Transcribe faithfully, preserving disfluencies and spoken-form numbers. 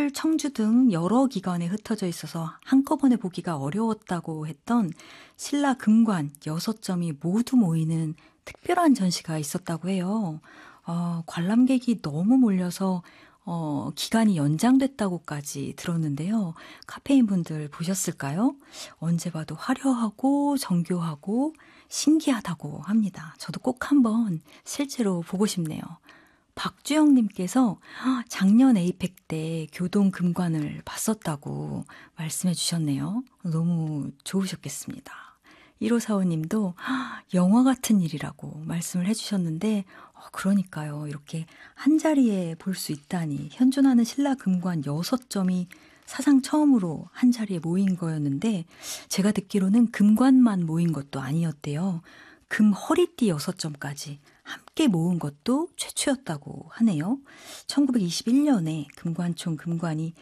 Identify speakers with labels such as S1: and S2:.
S1: 서울, 청주 등 여러 기관에 흩어져 있어서 한꺼번에 보기가 어려웠다고 했던 신라 금관 여섯 점이 모두 모이는 특별한 전시가 있었다고 해요. 어, 관람객이 너무 몰려서 어, 기간이 연장됐다고까지 들었는데요. 카페인 분들 보셨을까요? 언제 봐도 화려하고 정교하고 신기하다고 합니다. 저도 꼭 한번 실제로 보고 싶네요. 박주영님께서 작년 에이펙 때 교동금관을 봤었다고 말씀해 주셨네요. 너무 좋으셨겠습니다. 일오사오님도 영화 같은 일이라고 말씀을 해주셨는데 어, 그러니까요. 이렇게 한자리에 볼 수 있다니 현존하는 신라 금관 여섯 점이 사상 처음으로 한자리에 모인 거였는데 제가 듣기로는 금관만 모인 것도 아니었대요. 금 허리띠 여섯 점까지 함께 모은 것도 최초였다고 하네요. 천구백이십일 년에 금관총 금관이